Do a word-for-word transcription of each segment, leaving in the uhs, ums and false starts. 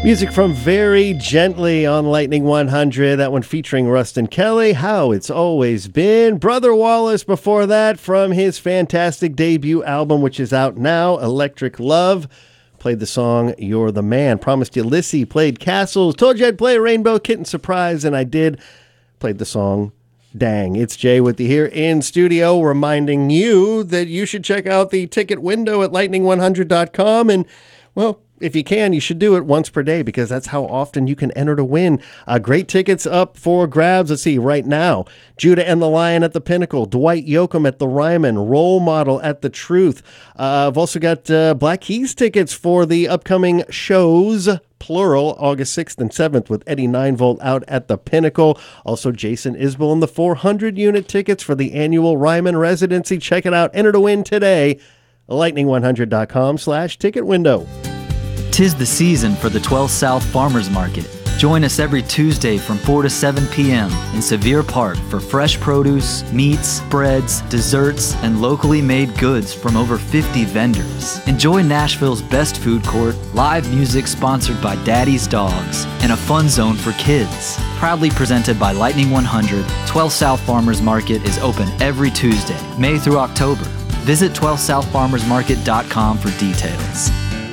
Music from Very Gently on Lightning one hundred. That one featuring Rustin Kelly. How It's Always Been. Brother Wallace before that from his fantastic debut album, which is out now, Electric Love. Played the song You're the Man. Promised you Lissy. Played Castles. Told you I'd play Rainbow Kitten Surprise, and I did. Played the song Dang. It's Jay with you here in studio, reminding you that you should check out the ticket window at lightning one hundred dot com. And, well, if you can, you should do it once per day because that's how often you can enter to win. Uh, great tickets up for grabs. Let's see, right now, Judah and the Lion at the Pinnacle, Dwight Yoakam at the Ryman, Role Model at the Truth. Uh, I've also got uh, Black Keys tickets for the upcoming shows, plural, August sixth and seventh with Eddie nine volt out at the Pinnacle. Also, Jason Isbell and the four hundred unit tickets for the annual Ryman residency. Check it out. Enter to win today. lightning one hundred dot com slash ticket window. Tis the season for the twelfth South Farmers Market. Join us every Tuesday from four to seven p.m. in Sevier Park for fresh produce, meats, breads, desserts, and locally made goods from over fifty vendors. Enjoy Nashville's best food court, live music sponsored by Daddy's Dogs, and a fun zone for kids. Proudly presented by Lightning one hundred, twelfth South Farmers Market is open every Tuesday, May through October. Visit twelfth south farmers market dot com for details.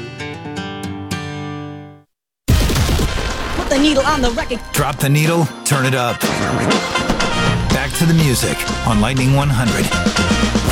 The needle on the record. Drop the needle, turn it up. Back to the music on Lightning one hundred.